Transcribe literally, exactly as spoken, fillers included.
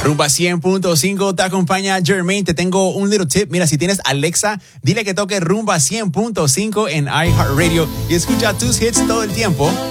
Rumba cien punto cinco te acompaña Jermaine. Te tengo un little tip. Mira, si tienes Alexa, dile que toque Rumba cien punto cinco en iHeartRadio y escucha tus hits todo el tiempo.